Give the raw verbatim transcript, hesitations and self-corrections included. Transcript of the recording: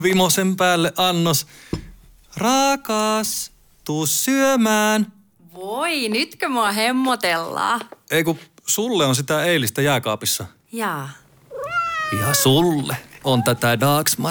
vimosen päälle annos. Rakas, tuu syömään. Voi, nytkö mua hemmotellaan? Ei kun sulle on sitä eilistä jääkaapissa. Jaa. Ja sulle on tätä Dagsmar.